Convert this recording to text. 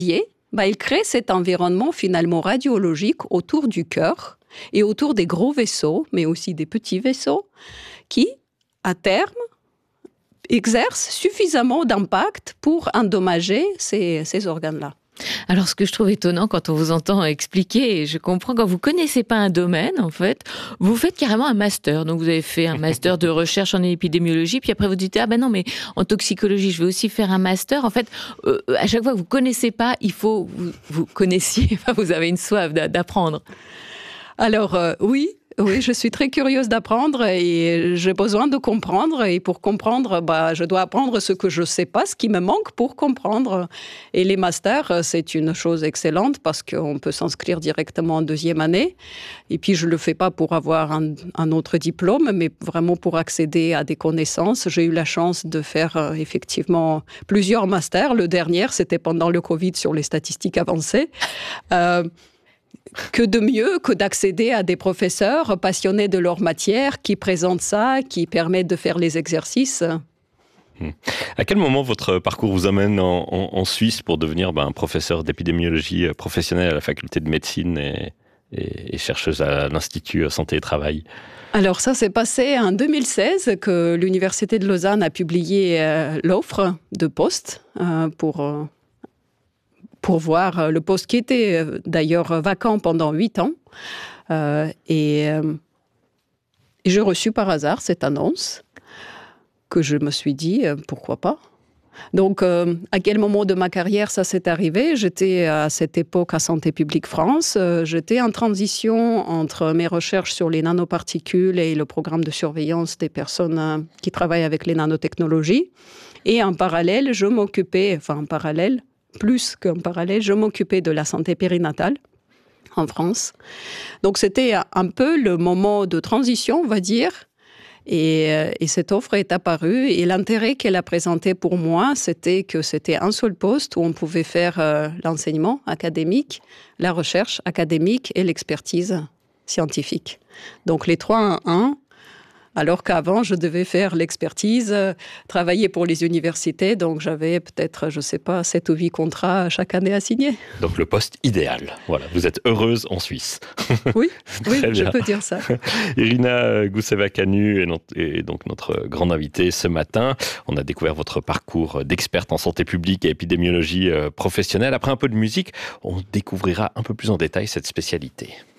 il crée cet environnement finalement radiologique autour du cœur et autour des gros vaisseaux, mais aussi des petits vaisseaux, qui, à terme, exercent suffisamment d'impact pour endommager ces organes-là. Alors, ce que je trouve étonnant quand on vous entend expliquer, et je comprends, quand vous connaissez pas un domaine, en fait, vous faites carrément un master. Donc, vous avez fait un master de recherche en épidémiologie, puis après vous dites, non, mais en toxicologie, je vais aussi faire un master. En fait, à chaque fois que vous connaissez pas, il faut vous connaissiez, vous avez une soif d'apprendre. Alors, oui, je suis très curieuse d'apprendre et j'ai besoin de comprendre. Et pour comprendre, je dois apprendre ce que je ne sais pas, ce qui me manque pour comprendre. Et les masters, c'est une chose excellente parce qu'on peut s'inscrire directement en deuxième année. Et puis, je ne le fais pas pour avoir un autre diplôme, mais vraiment pour accéder à des connaissances. J'ai eu la chance de faire effectivement plusieurs masters. Le dernier, c'était pendant le Covid sur les statistiques avancées. Que de mieux que d'accéder à des professeurs passionnés de leur matière, qui présentent ça, qui permettent de faire les exercices. À quel moment votre parcours vous amène en Suisse pour devenir un professeur d'épidémiologie professionnel à la faculté de médecine et chercheuse à l'Institut Santé et Travail ? Alors ça s'est passé en 2016 que l'Université de Lausanne a publié l'offre de poste pour voir le poste qui était d'ailleurs vacant pendant 8 ans. Et j'ai reçu par hasard cette annonce que je me suis dit, pourquoi pas ? Donc, à quel moment de ma carrière ça s'est arrivé ? J'étais à cette époque à Santé publique France. J'étais en transition entre mes recherches sur les nanoparticules et le programme de surveillance des personnes qui travaillent avec les nanotechnologies. Et en parallèle, je m'occupais de la santé périnatale en France. Donc, c'était un peu le moment de transition, on va dire. Et cette offre est apparue. Et l'intérêt qu'elle a présenté pour moi, c'était que c'était un seul poste où on pouvait faire l'enseignement académique, la recherche académique et l'expertise scientifique. Donc, les trois en un. Alors qu'avant, je devais faire l'expertise, travailler pour les universités. Donc, j'avais peut-être, 7 ou 8 contrats chaque année à signer. Donc, le poste idéal. Voilà, vous êtes heureuse en Suisse. Oui, je peux dire ça. Irina Gousseva-Canu est donc notre grande invitée ce matin. On a découvert votre parcours d'experte en santé publique et épidémiologie professionnelle. Après un peu de musique, on découvrira un peu plus en détail cette spécialité.